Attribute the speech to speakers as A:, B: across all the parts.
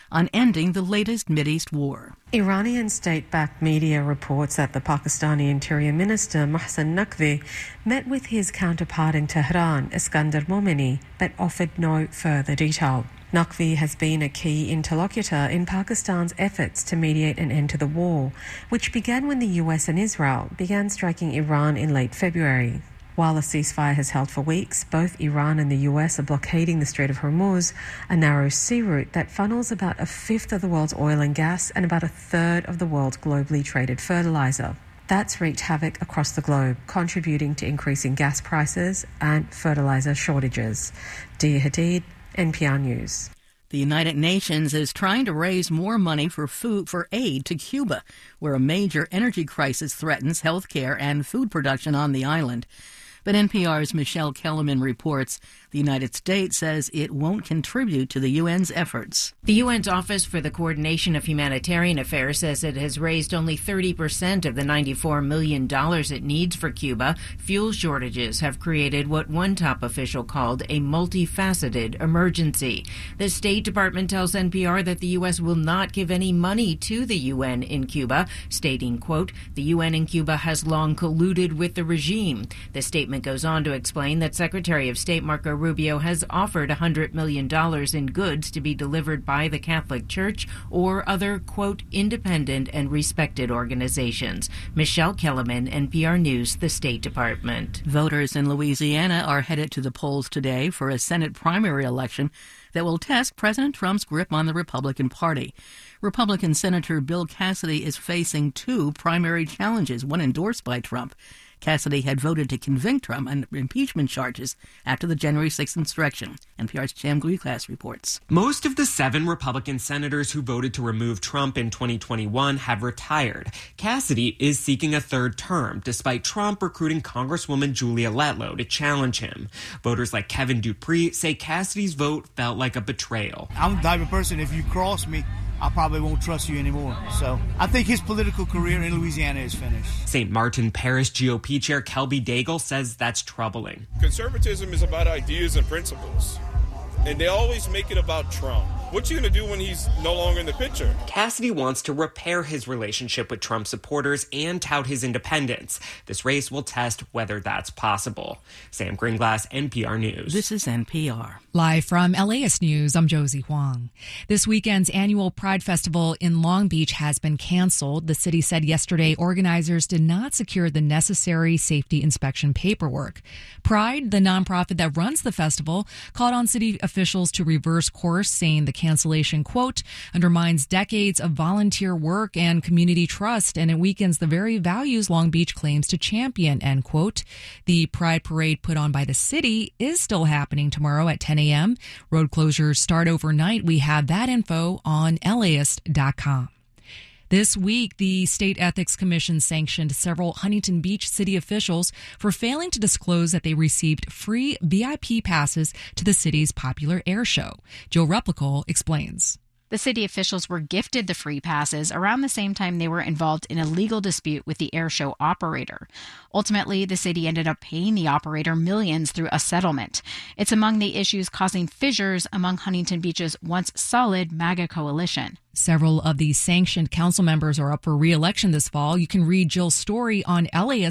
A: on ending the latest Mideast war.
B: Iranian state-backed media reports that the Pakistani Interior Minister Mohsen Naqvi met with his counterpart in Tehran, Iskandar Momeni, but offered no further detail. Naqvi has been a key interlocutor in Pakistan's efforts to mediate an end to the war, which began when the US and Israel began striking Iran in late February. While the ceasefire has held for weeks, both Iran and the US are blockading the Strait of Hormuz, a narrow sea route that funnels about a fifth of the world's oil and gas and about a third of the world's globally traded fertilizer. That's wreaked havoc across the globe, contributing to increasing gas prices and fertilizer shortages. Dia Hadid, NPR News.
A: The United Nations is trying to raise more money for aid to Cuba, where a major energy crisis threatens health care and food production on the island. But NPR's Michelle Kellerman reports the United States says it won't contribute to the UN's efforts.
C: The UN's Office for the Coordination of Humanitarian Affairs says it has raised only 30% of the $94 million it needs for Cuba. Fuel shortages have created what one top official called a multifaceted emergency. The State Department tells NPR that the U.S. will not give any money to the UN in Cuba, stating, quote, the UN in Cuba has long colluded with the regime. The statement goes on to explain that Secretary of State Marco Rubio has offered $100 million in goods to be delivered by the Catholic Church or other, quote, independent and respected organizations. Michelle Kellerman, NPR News, the State Department.
A: Voters in Louisiana are headed to the polls today for a Senate primary election that will test President Trump's grip on the Republican Party. Republican Senator Bill Cassidy is facing two primary challenges, one endorsed by Trump. Cassidy had voted to convict Trump on impeachment charges after the January 6th insurrection. NPR's Cham Glucas reports.
D: Most of the 7 Republican senators who voted to remove Trump in 2021 have retired. Cassidy is seeking a third term, despite Trump recruiting Congresswoman Julia Letlow to challenge him. Voters like Kevin Dupree say Cassidy's vote felt like a betrayal.
E: I'm the type of person, if you cross me, I probably won't trust you anymore. So I think his political career in Louisiana is finished.
D: St. Martin Parish GOP Chair Kelby Daigle says that's troubling.
F: Conservatism is about ideas and principles, and they always make it about Trump. What you going to do when he's no longer in the picture?
D: Cassidy wants to repair his relationship with Trump supporters and tout his independence. This race will test whether that's possible. Sam Greenglass, NPR News.
A: This is NPR.
G: Live from LAist News, I'm Josie Huang. This weekend's annual Pride Festival in Long Beach has been canceled. The city said yesterday organizers did not secure the necessary safety inspection paperwork. Pride, the nonprofit that runs the festival, called on city officials to reverse course, saying the cancellation, quote, undermines decades of volunteer work and community trust, and it weakens the very values Long Beach claims to champion, end quote. The Pride Parade put on by the city is still happening tomorrow at 10 a.m. Road closures start overnight. We have that info on LAist.com. This week, the State Ethics Commission sanctioned several Huntington Beach city officials for failing to disclose that they received free VIP passes to the city's popular air show. Jill Replical explains.
H: The city officials were gifted the free passes around the same time they were involved in a legal dispute with the airshow operator. Ultimately, the city ended up paying the operator millions through a settlement. It's among the issues causing fissures among Huntington Beach's once solid MAGA coalition.
G: Several of the sanctioned council members are up for re-election this fall. You can read Jill's story on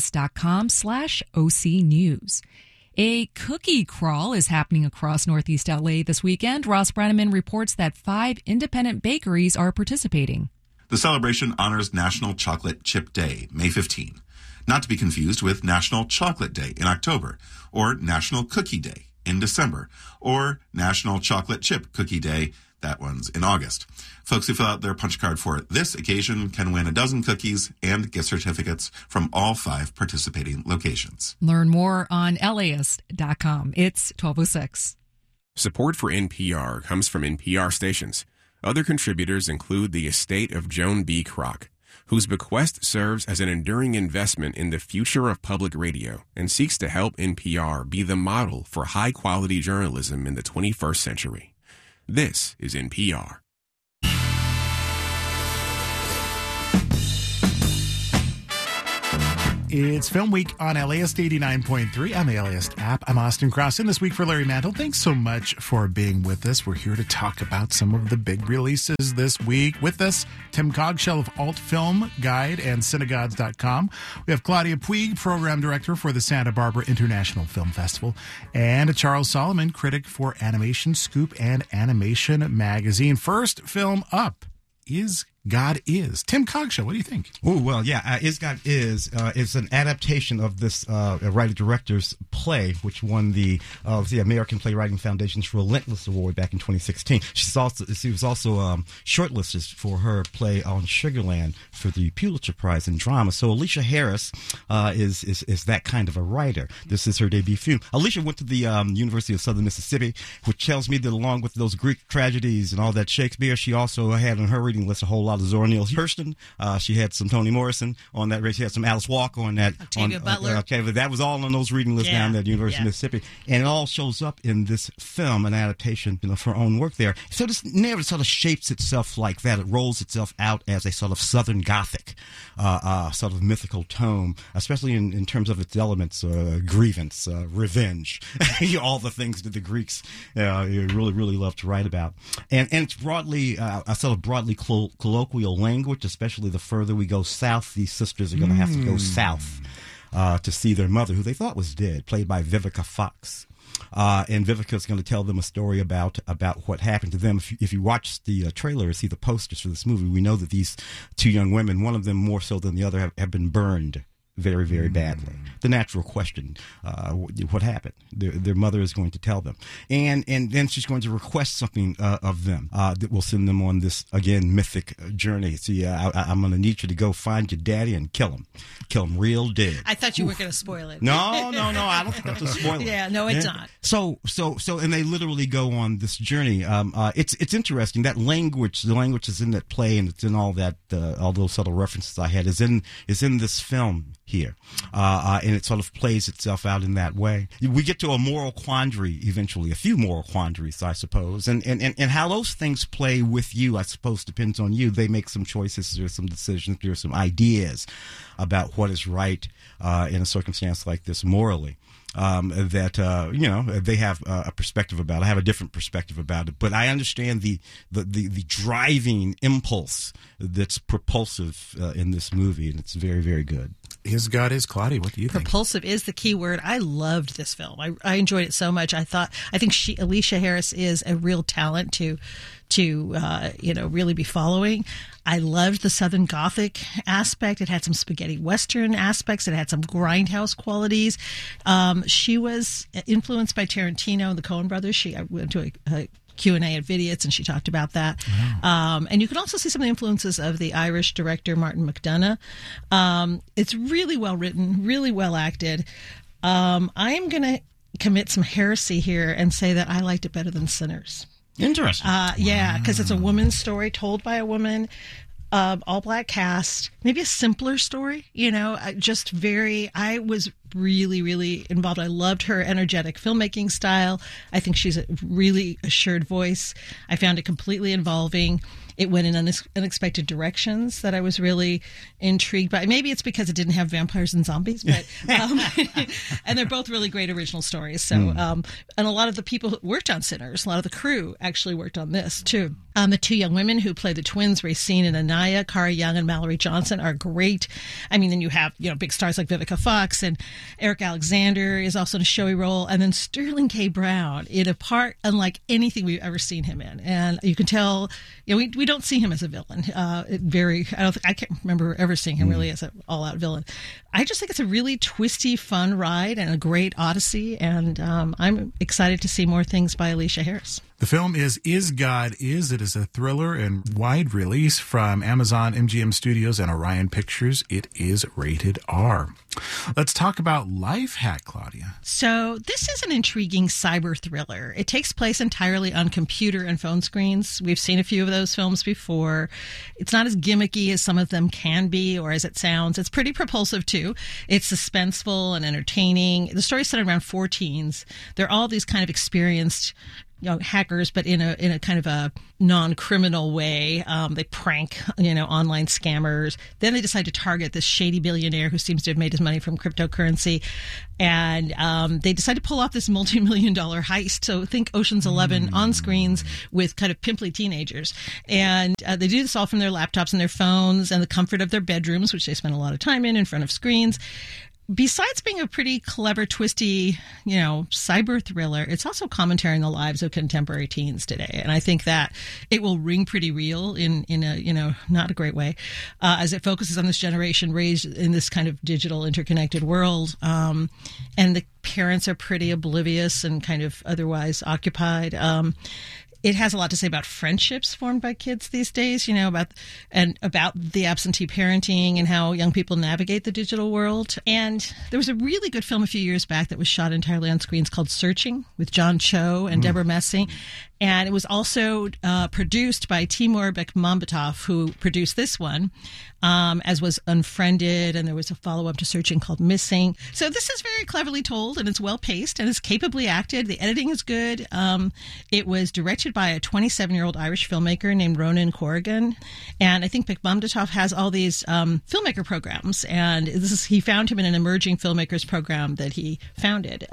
G: LAist.com/OC News. A cookie crawl is happening across Northeast LA this weekend. Ross Brenneman reports that 5 independent bakeries are participating.
I: The celebration honors National Chocolate Chip Day, May 15, not to be confused with National Chocolate Day in October, or National Cookie Day in December, or National Chocolate Chip Cookie Day, that one's in August. Folks who fill out their punch card for this occasion can win a dozen cookies and gift certificates from all 5 participating locations.
G: Learn more on LAist.com. It's 12:06.
J: Support for NPR comes from NPR stations. Other contributors include the estate of Joan B. Kroc, whose bequest serves as an enduring investment in the future of public radio and seeks to help NPR be the model for high-quality journalism in the 21st century. This is NPR.
K: It's Film Week on LAist 89.3 on the LAist app. I'm Austin Cross, and this week for Larry Mantle. Thanks so much for being with us. We're here to talk about some of the big releases this week. With us, Tim Cogshell of Alt Film Guide and Cinegods.com. We have Claudia Puig, Program Director for the Santa Barbara International Film Festival, and Charles Solomon, critic for Animation Scoop and Animation Magazine. First film up is God Is. Tim Cogshell, what do you think?
L: Oh, well, yeah. Is God Is it's an adaptation of this writer-director's play, which won the American Playwriting Foundation's Relentless Award back in 2016. She was also shortlisted for her play on Sugarland for the Pulitzer Prize in Drama. So Alicia Harris is that kind of a writer. This is her debut film. Alicia went to the University of Southern Mississippi, which tells me that along with those Greek tragedies and all that Shakespeare, she also had on her reading list a whole lot of Zora Neale Hurston. She had some Toni Morrison on that race. She had some Alice Walker on that.
M: Octavia Butler.
L: But that was all on those reading lists down there at the University of Mississippi. And it all shows up in this film, an adaptation of her own work there. So this narrative sort of shapes itself like that. It rolls itself out as a sort of Southern Gothic, sort of mythical tome, especially in terms of its elements, grievance, revenge, all the things that the Greeks really, really love to write about. And it's broadly, a sort of broadly colloquial language, especially the further we go south. These sisters are going to have to go south to see their mother, who they thought was dead, played by Vivica Fox. And Vivica is going to tell them a story about what happened to them. If you watch the trailer or see the posters for this movie, we know that these two young women, one of them more so than the other, have been burned very, very badly. The natural question, what happened? Their mother is going to tell them. And then she's going to request something of them that will send them on this, again, mythic journey. See, I'm going to need you to go find your daddy and kill him. Kill him real dead.
M: I thought you were going to spoil it.
L: No, I don't think that's a spoiler.
M: Yeah, no, it's not.
L: So, and they literally go on this journey. It's interesting. That language, the language is in that play, and it's in all that, all those subtle references I had, is in this film here. And it sort of plays itself out in that way. We get to a moral quandary eventually, a few moral quandaries, I suppose. And how those things play with you, I suppose, depends on you. They make some choices, there's some decisions, there's some ideas about what is right in a circumstance like this morally. That they have a perspective about. I have a different perspective about it, but I understand the driving impulse that's propulsive in this movie, and it's very, very good.
K: Is God Is. Claudia, what do you think?
M: Propulsive is the key word. I loved this film. I enjoyed it so much. I think Alicia Harris is a real talent to really be following. I loved the Southern Gothic aspect. It had some spaghetti Western aspects. It had some grindhouse qualities. She was influenced by Tarantino and the Coen brothers. I went to a Q&A at Vidiots, and she talked about that. Wow. And you can also see some of the influences of the Irish director Martin McDonagh. It's really well written, really well acted. I am going to commit some heresy here and say that I liked it better than Sinners.
L: Interesting.
M: Yeah, because it's a woman's story told by a woman, all black cast, maybe a simpler story, I was really, really involved. I loved her energetic filmmaking style. I think she's a really assured voice. I found it completely involving. It went in unexpected directions that I was really intrigued by. Maybe it's because it didn't have vampires and zombies, but and they're both really great original stories. So, and a lot of the people who worked on Sinners, a lot of the crew actually worked on this too. The two young women who play the twins, Racine and Anaya, Cara Young and Mallory Johnson, are great. I mean, then you have big stars like Vivica Fox, and Eric Alexander is also in a showy role, and then Sterling K. Brown in a part unlike anything we've ever seen him in. And you can tell, we don't see him as a villain. I can't remember ever seeing him really as an all-out villain. I just think it's a really twisty, fun ride and a great odyssey, and I'm excited to see more things by Alicia Harris.
K: The film is God Is. It is a thriller and wide release from Amazon, MGM Studios, and Orion Pictures. It is rated R. Let's talk about Life Hack, Claudia.
M: So this is an intriguing cyber thriller. It takes place entirely on computer and phone screens. We've seen a few of those films before. It's not as gimmicky as some of them can be or as it sounds. It's pretty propulsive, too. It's suspenseful and entertaining. The story's set around 4 teens. They're all these kind of experienced hackers, but in a kind of a non-criminal way. They prank, online scammers. Then they decide to target this shady billionaire who seems to have made his money from cryptocurrency. And they decide to pull off this multi-million-dollar heist. So think Ocean's 11 on screens with kind of pimply teenagers. And they do this all from their laptops and their phones and the comfort of their bedrooms, which they spend a lot of time in front of screens. Besides being a pretty clever, twisty, cyber thriller, it's also commentary on the lives of contemporary teens today. And I think that it will ring pretty real in a, not a great way, as it focuses on this generation raised in this kind of digital interconnected world. And the parents are pretty oblivious and kind of otherwise occupied. It has a lot to say about friendships formed by kids these days, about the absentee parenting and how young people navigate the digital world. And there was a really good film a few years back that was shot entirely on screens called Searching with John Cho and Deborah Messing. And it was also produced by Timur Bekmambetov, who produced this one, as was Unfriended, and there was a follow-up to Searching called Missing. So this is very cleverly told, and it's well-paced, and it's capably acted. The editing is good. It was directed by a 27-year-old Irish filmmaker named Ronan Corrigan, and I think Bekmambetov has all these filmmaker programs, and he found him in an emerging filmmakers program that he founded.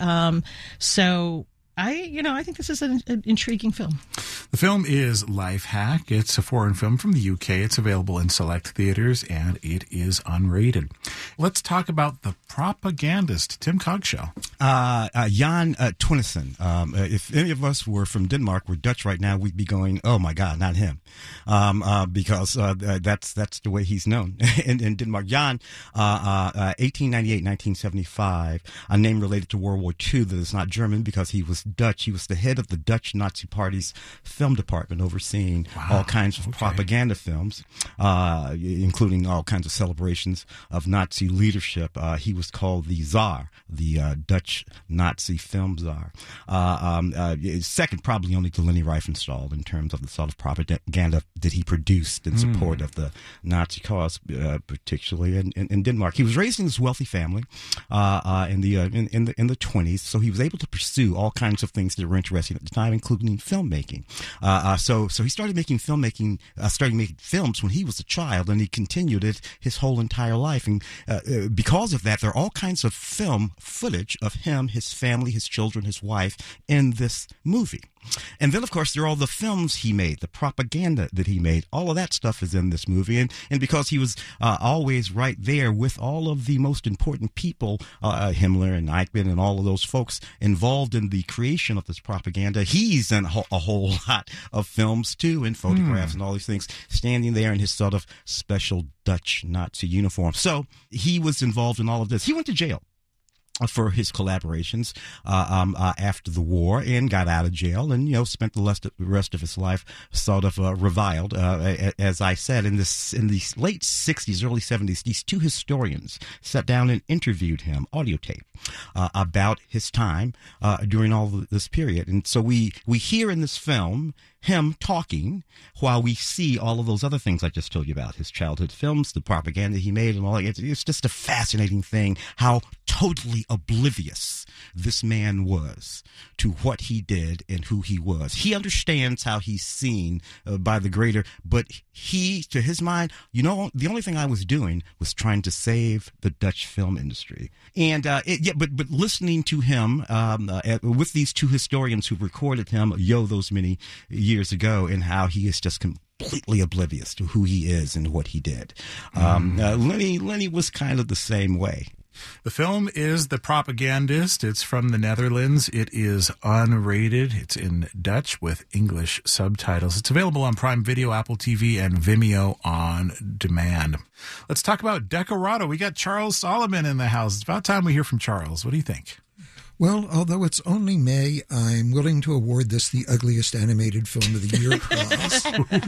M: I think this is an intriguing film.
K: The film is Life Hack. It's a foreign film from the UK. It's available in select theaters, and it is unrated. Let's talk about The Propagandist, Tim Cogshow.
L: Jan Tunissen. If any of us were from Denmark, we're Dutch right now, we'd be going, oh my God, not him. Because that's the way he's known in Denmark. Jan, 1898-1975, a name related to World War II that is not German because he was Dutch. He was the head of the Dutch Nazi Party's film department, overseeing all kinds of propaganda films, including all kinds of celebrations of Nazi leadership. He was called the Tsar, the Dutch Nazi film czar. Second probably only to Leni Riefenstahl in terms of the sort of propaganda that he produced in support of the Nazi cause, particularly in Denmark. He was raised in this wealthy family in the 20s, so he was able to pursue all kinds of things that were interesting at the time, including filmmaking. So he started making films when he was a child, and he continued it his whole entire life. And because of that, there are all kinds of film footage of him, his family, his children, his wife in this movie. And then, of course, there are all the films he made, the propaganda that he made. All of that stuff is in this movie. And because he was always right there with all of the most important people, Himmler and Eichmann and all of those folks involved in the creation of this propaganda, he's in a whole lot of films, too, and photographs and all these things, standing there in his sort of special Dutch Nazi uniform. So he was involved in all of this. He went to jail for his collaborations after the war, and got out of jail, and spent the rest of his life sort of reviled. As I said, in the late 60s, early 70s, these two historians sat down and interviewed him, audio tape, about his time during all of this period. And so we hear in this film him talking while we see all of those other things I just told you about, his childhood films, the propaganda he made, and all that. It's just a fascinating thing how totally oblivious this man was to what he did and who he was. He understands how he's seen by the greater, but he, to his mind, the only thing I was doing was trying to save the Dutch film industry. And but listening to him with these two historians who recorded him those many years ago, and how he is just completely oblivious to who he is and what he did. Lenny was kind of the same way.
K: The film is The Propagandist. It's from the Netherlands. It is unrated. It's in Dutch with English subtitles. It's available on Prime Video, Apple TV, and Vimeo on demand. Let's talk about Decorado. We got Charles Solomon in the house. It's about time we hear from Charles. What do you think?
N: Well, although it's only May, I'm willing to award this the ugliest animated film of the year prize.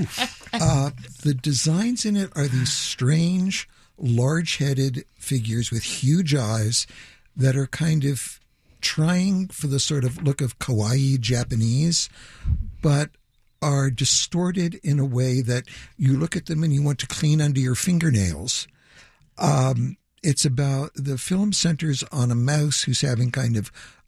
N: The designs in it are these strange, large-headed figures with huge eyes that are kind of trying for the sort of look of kawaii Japanese, but are distorted in a way that you look at them and you want to clean under your fingernails. It's about, the film centers on a mouse who's having kind of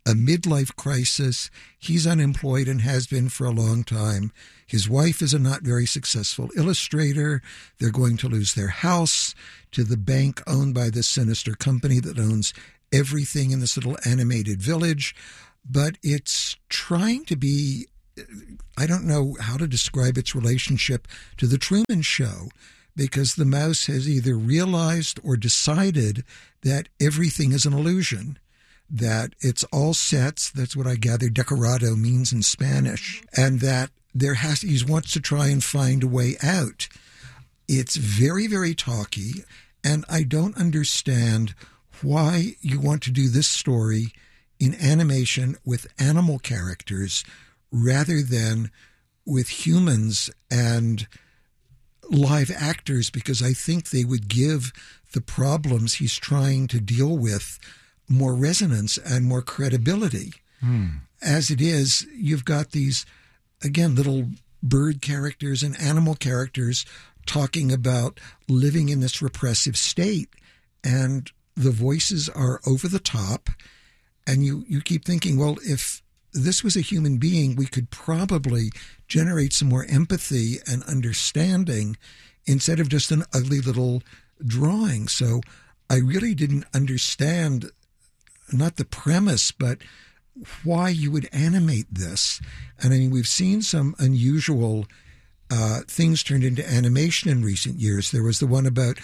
N: a midlife crisis. He's unemployed and has been for a long time. His wife is a not very successful illustrator. They're going to lose their house to the bank owned by this sinister company that owns everything in this little animated village. But it's trying to be, I don't know how to describe its relationship to The Truman Show, because the mouse has either realized or decided that everything is an illusion, that it's all sets. That's what I gather decorado means in Spanish, and that he wants to try and find a way out. It's very, very talky, and I don't understand why you want to do this story in animation with animal characters rather than with humans and live actors, because I think they would give the problems he's trying to deal with more resonance and more credibility. As it is, you've got these, again, little bird characters and animal characters talking about living in this repressive state, and the voices are over the top, and you keep thinking, well, if this was a human being, we could probably generate some more empathy and understanding instead of just an ugly little drawing. So I really didn't understand, not the premise, but why you would animate this. And I mean, we've seen some unusual things turned into animation in recent years. There was the one about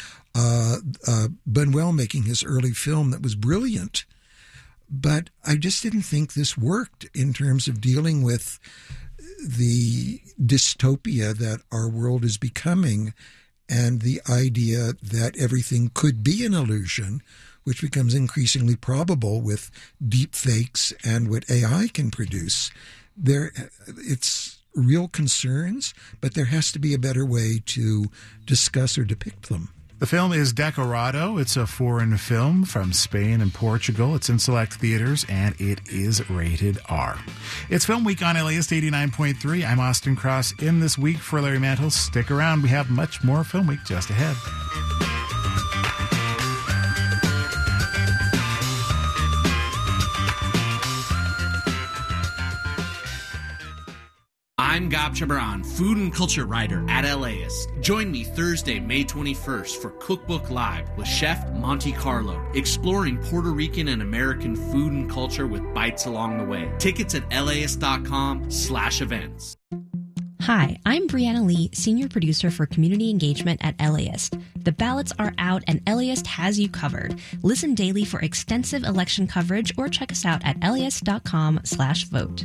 N: Buñuel making his early film that was brilliant. But I just didn't think this worked in terms of dealing with the dystopia that our world is becoming and the idea that everything could be an illusion, which becomes increasingly probable with deep fakes and what AI can produce. It's real concerns, but there has to be a better way to discuss or depict them.
K: The film is Decorado. It's a foreign film from Spain and Portugal. It's in select theaters, and it is rated R. It's Film Week on LAist 89.3. I'm Austin Cross. In this week for Larry Mantle. Stick around. We have much more Film Week just ahead.
O: I'm Gab Chabran, food and culture writer at LAist. Join me Thursday, May 21st for Cookbook Live with Chef Monte Carlo, exploring Puerto Rican and American food and culture with bites along the way. Tickets at laist.com/events.
P: Hi, I'm Brianna Lee, Senior Producer for Community Engagement at LAist. The ballots are out and LAist has you covered. Listen daily for extensive election coverage or check us out at laist.com/vote.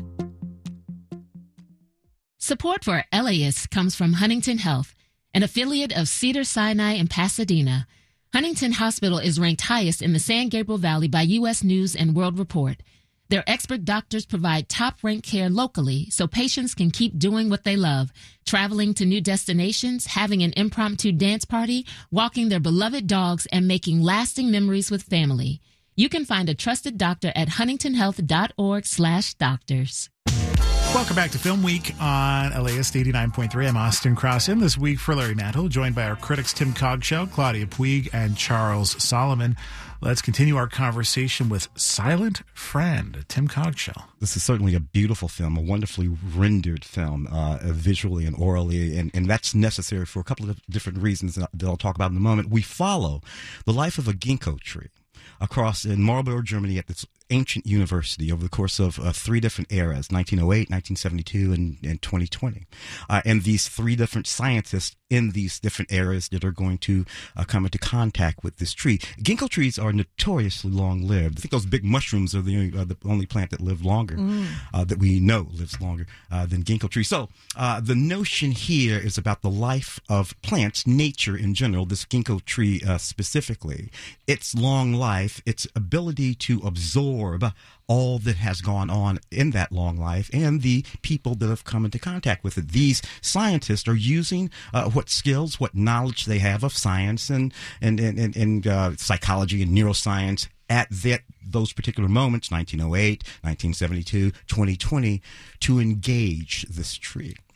Q: Support for LAist comes from Huntington Health, an affiliate of Cedars-Sinai in Pasadena. Huntington Hospital is ranked highest in the San Gabriel Valley by U.S. News and World Report. Their expert doctors provide top-ranked care locally so patients can keep doing what they love, traveling to new destinations, having an impromptu dance party, walking their beloved dogs, and making lasting memories with family. You can find a trusted doctor at huntingtonhealth.org/doctors.
K: Welcome back to Film Week on LAist 89.3. I'm Austin Cross. In this week for Larry Mantle, joined by our critics Tim Cogshow, Claudia Puig, and Charles Solomon. Let's continue our conversation with Silent Friend, Tim Cogshow.
L: This is certainly a beautiful film, a wonderfully rendered film, visually and orally, and that's necessary for a couple of different reasons that I'll talk about in a moment. We follow the life of a ginkgo tree across in Marlborough, Germany, at this ancient university over the course of three different eras, 1908, 1972, and 2020. And these three different scientists in these different eras that are going to come into contact with this tree. Ginkgo trees are notoriously long-lived. I think those big mushrooms are the only plant that live longer, that we know lives longer than ginkgo trees. So the notion here is about the life of plants, nature in general, this ginkgo tree specifically, its long life, its ability to absorb all that has gone on in that long life and the people that have come into contact with it. These scientists are using what skills, what knowledge they have of science and psychology and neuroscience at those particular moments, 1908, 1972, 2020, to engage this tree.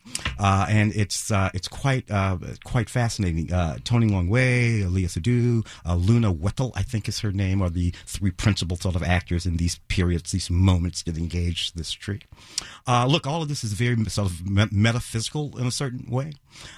L: and it's quite fascinating. Tony Leung-wei, Léa Seydoux, Luna Whittle, I think is her name, are the three principal sort of actors in these periods, these moments that engage this tree. Look, all of this is very sort of metaphysical in a certain way,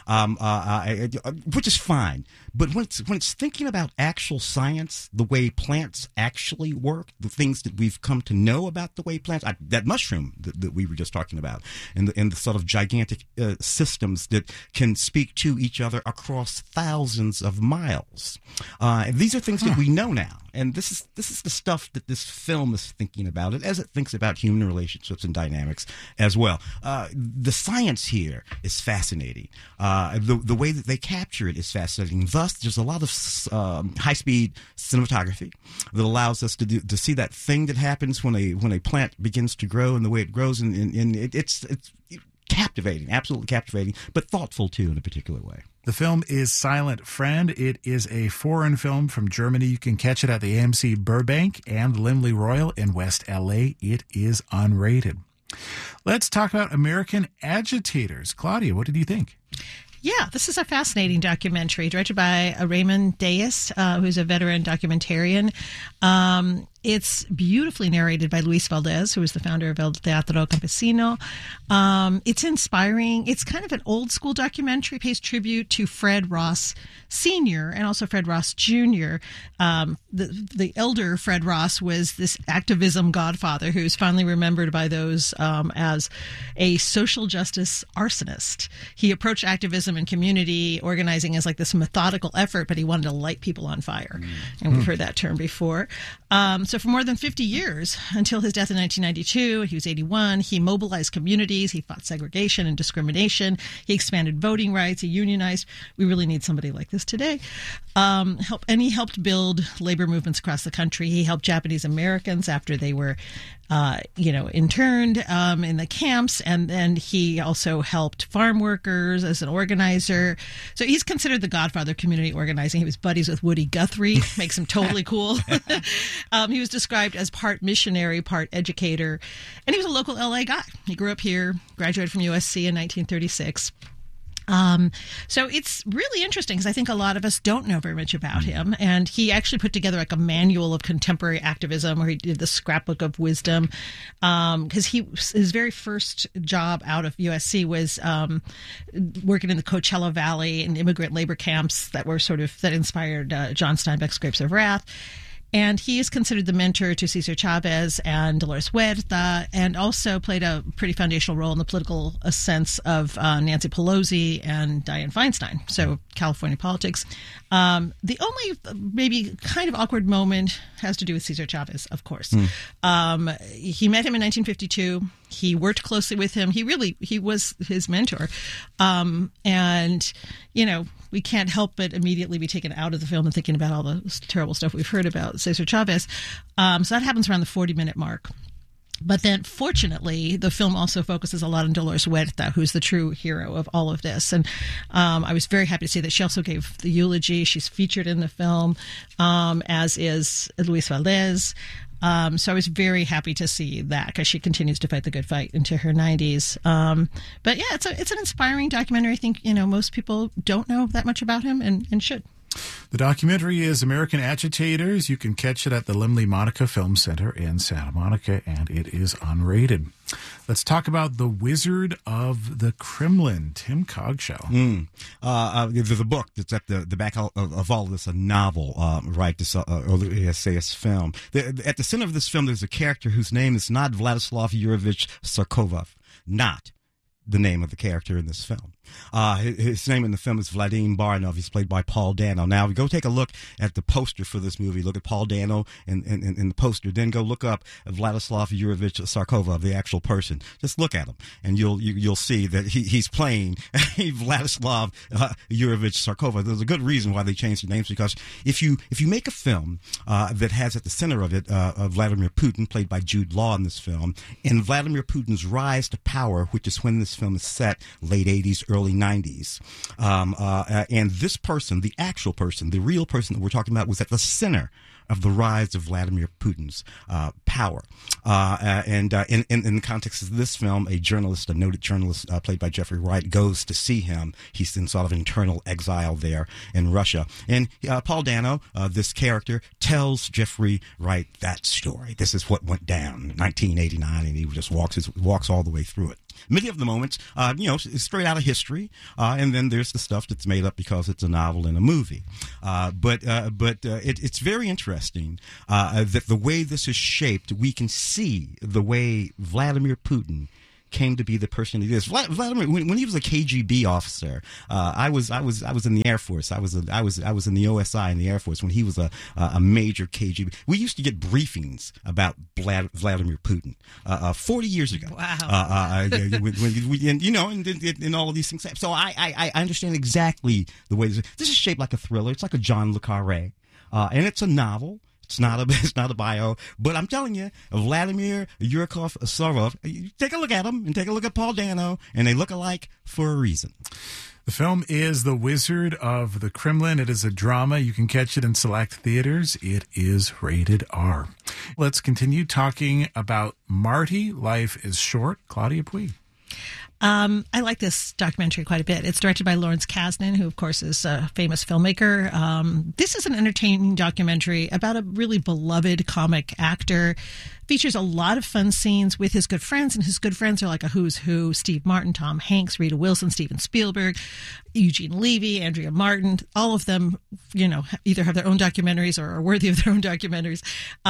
L: which is fine. But when it's thinking about actual science, the way plants actually work, the things that we've come to know about the way plants, that mushroom that we were just talking about, and the sort of gigantic systems that can speak to each other across thousands of miles. These are things that we know now. And this is the stuff that this film is thinking about, as it thinks about human relationships and dynamics as well. The science here is fascinating. The way that they capture it is fascinating. Thus, there's a lot of high-speed cinematography that allows us to see that thing that happens when a plant begins to grow and the way it grows, and it's captivating, absolutely captivating, but thoughtful too in a particular way.
K: The film is Silent Friend. It is a foreign film from Germany. You can catch it at the AMC Burbank and Laemmle Royal in West LA. It is unrated. Let's talk about American Agitators. Claudia, what did you think?
M: Yeah, this is a fascinating documentary directed by Raymond Dayas, who's a veteran documentarian. It's beautifully narrated by Luis Valdez, who is the founder of El Teatro Campesino. It's inspiring. It's kind of an old school documentary, pays tribute to Fred Ross Sr. and also Fred Ross Jr. The elder Fred Ross was this activism godfather who's finally remembered by those as a social justice arsonist. He approached activism and community organizing as like this methodical effort, but he wanted to light people on fire. And we've heard that term before. So for more than 50 years, until his death in 1992, he was 81, he mobilized communities, he fought segregation and discrimination, he expanded voting rights, he unionized. We really need somebody like this today. He helped build labor movements across the country. He helped Japanese Americans after they were interned in the camps, and then he also helped farm workers as an organizer. So he's considered the godfather of community organizing. He was buddies with Woody Guthrie, makes him totally cool. He was described as part missionary, part educator, and he was a local LA guy. He grew up here, graduated from USC in 1936. So it's really interesting because I think a lot of us don't know very much about him. And he actually put together like a manual of contemporary activism where he did the scrapbook of wisdom. Because his very first job out of USC was working in the Coachella Valley in immigrant labor camps that inspired John Steinbeck's Grapes of Wrath. And he is considered the mentor to Cesar Chavez and Dolores Huerta, and also played a pretty foundational role in the political ascents of Nancy Pelosi and Dianne Feinstein. So California politics. The only maybe kind of awkward moment has to do with Cesar Chavez, of course. He met him in 1952. He worked closely with him. He was his mentor. And, we can't help but immediately be taken out of the film and thinking about all the terrible stuff we've heard about Cesar Chavez. So that happens around the 40-minute mark. But then, fortunately, the film also focuses a lot on Dolores Huerta, who's the true hero of all of this. And I was very happy to see that she also gave the eulogy. She's featured in the film, as is Luis Valdez. So I was very happy to see that because she continues to fight the good fight into her 90s. But yeah, it's an inspiring documentary. I think, most people don't know that much about him and should.
K: The documentary is American Agitators. You can catch it at the Laemmle Monica Film Center in Santa Monica, and it is unrated. Let's talk about The Wizard of the Kremlin, Tim Cogshow.
L: There's a book that's at the back of all of this, a novel, this essayist film. At the center of this film, there's a character whose name is not Vladislav Yurovich Sarkovov, not the name of the character in this film. His name in the film is Vadim Baranov. He's played by Paul Dano. Now, go take a look at the poster for this movie. Look at Paul Dano in the poster. Then go look up Vladislav Yurovich Sarkovov, the actual person. Just look at him, and you'll see that he's playing Vladislav Yurovich Sarkovov. There's a good reason why they changed the names, because if you make a film that has at the center of it Vladimir Putin, played by Jude Law in this film, and Vladimir Putin's rise to power, which is when this film is set, late 80s, early 90s. And this person, the actual person, the real person that we're talking about, was at the center of the rise of Vladimir Putin's power. And in the context of this film, a noted journalist played by Jeffrey Wright, goes to see him. He's in sort of internal exile there in Russia. And Paul Dano, this character, tells Jeffrey Wright that story. This is what went down in 1989, and he just walks all the way through it. Many of the moments, straight out of history, and then there's the stuff that's made up because it's a novel and a movie. But it's very interesting that the way this is shaped, we can see the way Vladimir Putin came to be the person he is. Vladimir, when he was a KGB officer, I was in the Air Force. I was in the OSI in the Air Force when he was a major KGB. We used to get briefings about Vladimir Putin 40 years ago.
M: Wow.
L: And all of these things. So I understand exactly the way this is shaped like a thriller. It's like a John le Carré, and it's a novel. It's not a bio, but I'm telling you, Vladimir Yurkov-Sorov, take a look at him and take a look at Paul Dano, and they look alike for a reason.
K: The film is The Wizard of the Kremlin. It is a drama. You can catch it in select theaters. It is rated R. Let's continue talking about Marty, Life is Short. Claudia Puig.
M: I like this documentary quite a bit. It's directed by Lawrence Kasdan, who, of course, is a famous filmmaker. This is an entertaining documentary about a really beloved comic actor. Features a lot of fun scenes with his good friends, and his good friends are like a who's who: Steve Martin, Tom Hanks, Rita Wilson, Steven Spielberg, Eugene Levy, Andrea Martin. All of them, either have their own documentaries or are worthy of their own documentaries.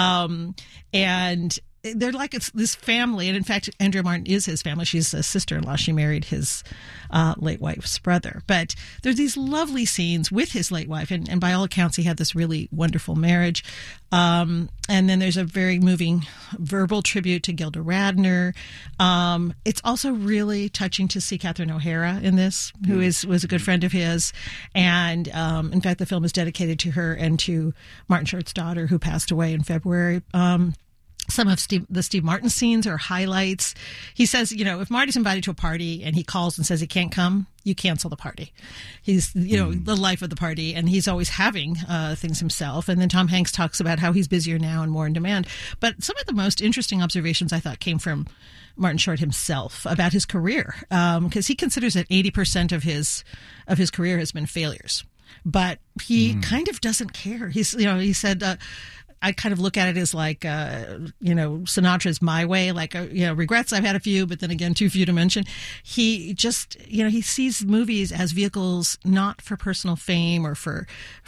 M: And they're like it's this family, and in fact, Andrea Martin is his family. She's a sister-in-law. She married his late wife's brother. But there's these lovely scenes with his late wife, and by all accounts, he had this really wonderful marriage. And then there's a very moving verbal tribute to Gilda Radner. It's also really touching to see Catherine O'Hara in this, who was a good friend of his. And in fact, the film is dedicated to her and to Martin Short's daughter, who passed away in February. Some of the Steve Martin scenes are highlights. He says, if Marty's invited to a party and he calls and says he can't come, you cancel the party. He's, the life of the party, and he's always having things himself. And then Tom Hanks talks about how he's busier now and more in demand. But some of the most interesting observations I thought came from Martin Short himself about his career, because he considers that 80% of his career has been failures. But he kind of doesn't care. He said, I kind of look at it as like, Sinatra's My Way, like, regrets. I've had a few, but then again, too few to mention. He just, he sees movies as vehicles not for personal fame or for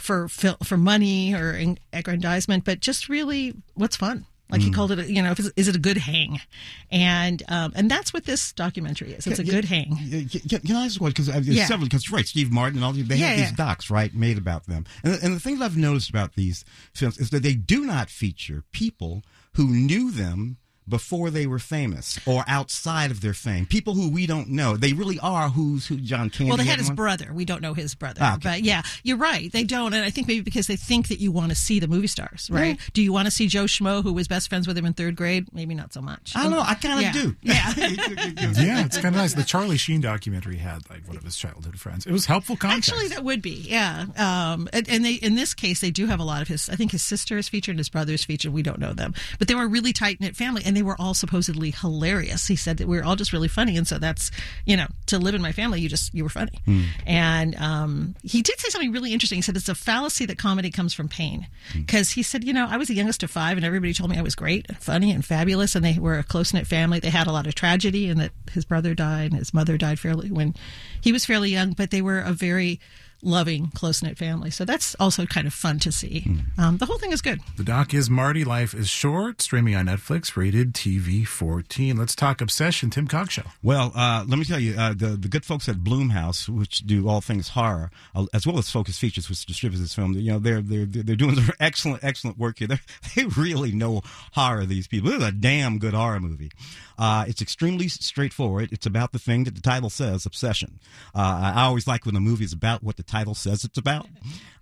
M: money or aggrandizement, but just really what's fun. Like he called it, is it a good hang? And that's what this documentary is. It's a good hang.
L: Can I ask one? Because several, because right, Steve Martin and all they have these docs, right, made about them. And the thing that I've noticed about these films is that they do not feature people who knew them before they were famous or outside of their fame. People who we don't know. They really are who John Candy.
M: Well, they had his brother. We don't know his brother. Okay. But yeah, you're right. They don't. And I think maybe because they think that you want to see the movie stars, right? Yeah. Do you want to see Joe Schmo, who was best friends with him in third grade? Maybe not so much.
L: I don't know. I kind of do.
M: Yeah.
K: Yeah, it's kind of nice. The Charlie Sheen documentary had like one of his childhood friends. It was helpful context.
M: Actually, that would be, yeah. And they, in this case, they do have a lot of his, I think his sister is featured and his brother is featured. We don't know them. But they were a really tight-knit family, and they were all supposedly hilarious. He said that we were all just really funny, and so that's, to live in my family, you were funny. And he did say something really interesting. He said it's a fallacy that comedy comes from pain, because he said, I was the youngest of 5, and everybody told me I was great and funny and fabulous, and they were a close-knit family. They had a lot of tragedy, and that his brother died and his mother died when he was fairly young, but they were a very loving, close-knit family. So that's also kind of fun to see. The whole thing is good.
K: The doc is Marty, Life is Short, streaming on Netflix, rated TV 14. Let's talk Obsession, Tim Cogshow.
L: Well, let me tell you, the good folks at Blumhouse, which do all things horror, as well as Focus Features, which distributes this film, they're doing excellent work here. They really know horror, these people. This is a damn good horror movie. It's extremely straightforward. It's about the thing that the title says, obsession. I always like when a movie is about what the title says it's about.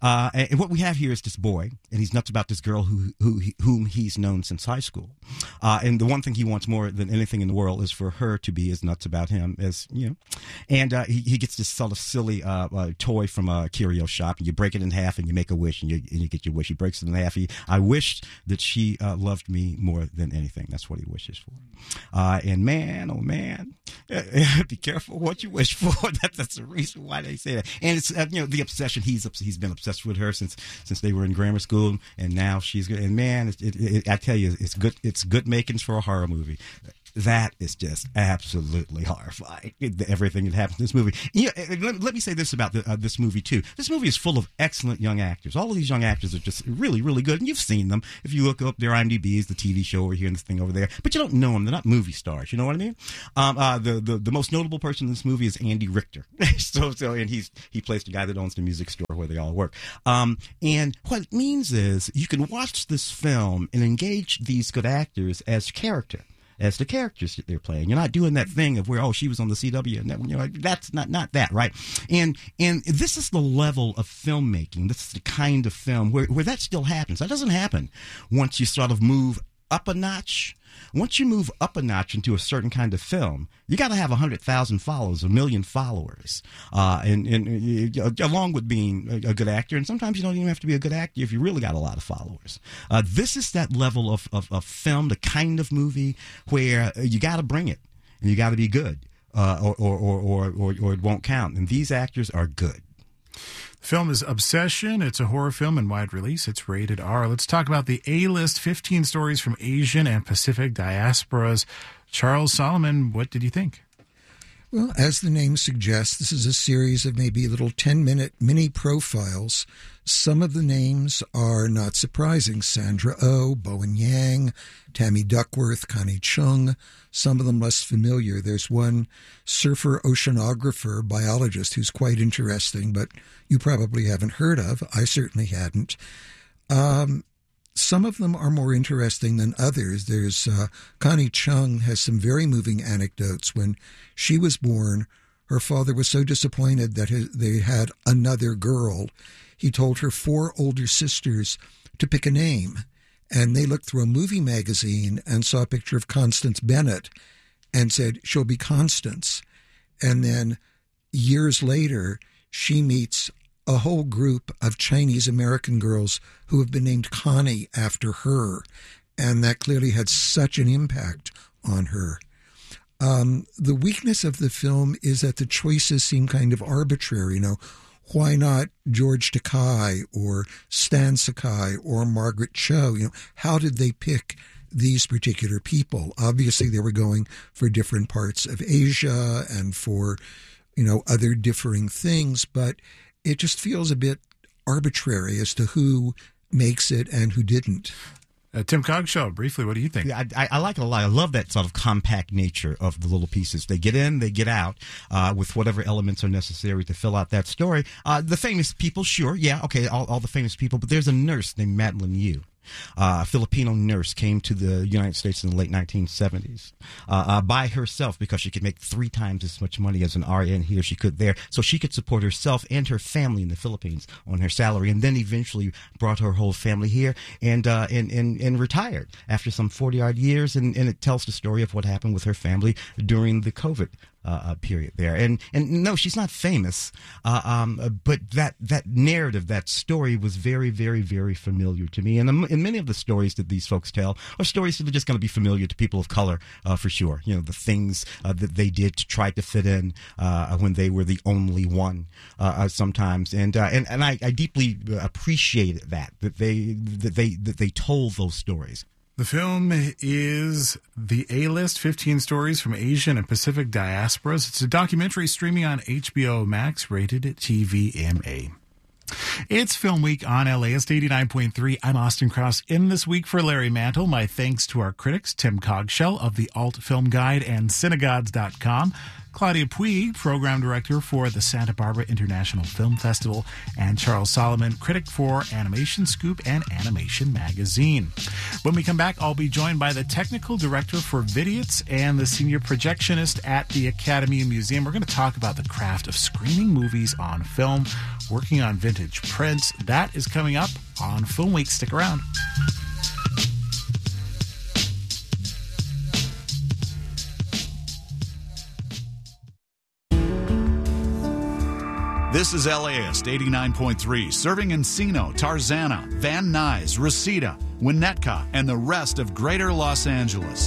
L: And what we have here is this boy, and he's nuts about this girl whom he's known since high school. And the one thing he wants more than anything in the world is for her to be as nuts about him as, you know. And he gets this sort of silly toy from a curio shop, and you break it in half and you make a wish, and you get your wish. He breaks it in half. I wished that she loved me more than anything. That's what he wishes for. And man, oh man, be careful what you wish for. That's the reason why they say that. And it's the obsession. He's been obsessed with her since they were in grammar school, and now she's good. And man, I tell you, it's good. It's good makings for a horror movie. That is just absolutely horrifying. Everything that happens in this movie. Yeah, let me say this about this movie too. This movie is full of excellent young actors. All of these young actors are just really, really good, and you've seen them if you look up their IMDb's, the TV show over here and this thing over there. But you don't know them; they're not movie stars. You know what I mean? The most notable person in this movie is Andy Richter. And he plays the guy that owns the music store where they all work. And what it means is you can watch this film and engage these good actors as the characters that they're playing. You're not doing that thing of where, she was on the CW, and that's not that, right? And this is the level of filmmaking. This is the kind of film where that still happens. That doesn't happen once you sort of move up a notch. Once you move up a notch into a certain kind of film, you got to have 100,000 followers, 1 million followers, and along with being a good actor. And sometimes you don't even have to be a good actor if you really got a lot of followers. This is that level of film, the kind of movie where you got to bring it and you got to be good, or it won't count. And these actors are good.
K: The film is Obsession. It's a horror film in wide release. It's rated R. Let's talk about the A-list 15 stories from Asian and Pacific diasporas. Charles Solomon, what did you think?
N: Well, as the name suggests, this is a series of maybe little 10-minute mini profiles. Some of the names are not surprising. Sandra Oh, Bowen Yang, Tammy Duckworth, Connie Chung. Some of them less familiar. There's one surfer oceanographer, biologist, who's quite interesting, but you probably haven't heard of. I certainly hadn't. Some of them are more interesting than others. There's Connie Chung has some very moving anecdotes. When she was born, her father was so disappointed that they had another girl. He told her 4 older sisters to pick a name, and they looked through a movie magazine and saw a picture of Constance Bennett and said, she'll be Constance. And then years later, she meets a whole group of Chinese American girls who have been named Connie after her, and that clearly had such an impact on her. The weakness of the film is that the choices seem kind of arbitrary. Why not George Takei or Stan Sakai or Margaret Cho? How did they pick these particular people? Obviously, they were going for different parts of Asia and for, other differing things, but it just feels a bit arbitrary as to who makes it and who didn't.
K: Tim Cogshaw, briefly, what do you think?
L: I like it a lot. I love that sort of compact nature of the little pieces. They get in, they get out, with whatever elements are necessary to fill out that story. The famous people, sure, yeah, okay, all the famous people, but there's a nurse named Madeline Yu. A Filipino nurse came to the United States in the late 1970s by herself because she could make 3 times as much money as an RN here she could there, so she could support herself and her family in the Philippines on her salary, and then eventually brought her whole family here and retired after some 40-odd years, and it tells the story of what happened with her family during the COVID period there. And no, she's not famous, but that narrative, that story was very, very, very familiar to me. And many of the stories that these folks tell are stories that are just going to be familiar to people of color, for sure. The things that they did to try to fit in when they were the only one sometimes. And I deeply appreciate that they told those stories.
K: The film is the A-list 15 stories from Asian and Pacific diasporas. It's a documentary streaming on HBO Max, rated TVMA. It's Film Week on LAist 89.3. I'm Austin Krauss. In this week for Larry Mantle, my thanks to our critics, Tim Cogshell of the Alt Film Guide and Cinegods.com, Claudia Puig, Program Director for the Santa Barbara International Film Festival, and Charles Solomon, critic for Animation Scoop and Animation Magazine. When we come back, I'll be joined by the Technical Director for Vidiots and the Senior Projectionist at the Academy Museum. We're going to talk about the craft of screening movies on film, working on vintage prints. That is coming up on Film Week. Stick around.
R: This is LAist 89.3, serving Encino, Tarzana, Van Nuys, Reseda, Winnetka, and the rest of greater Los Angeles.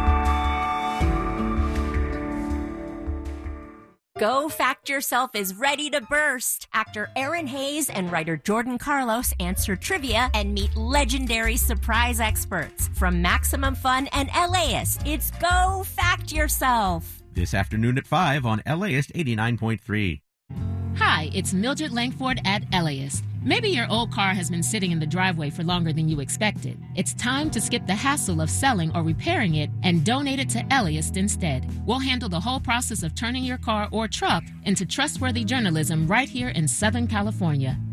S: Go Fact Yourself is ready to burst. Actor Aaron Hayes and writer Jordan Carlos answer trivia and meet legendary surprise experts. From Maximum Fun and LAist, it's Go Fact Yourself.
T: This afternoon at 5 on LAist 89.3.
Q: Hi, it's Mildred Langford at LAist. Maybe your old car has been sitting in the driveway for longer than you expected. It's time to skip the hassle of selling or repairing it and donate it to LAist instead. We'll handle the whole process of turning your car or truck into trustworthy journalism right here in Southern California.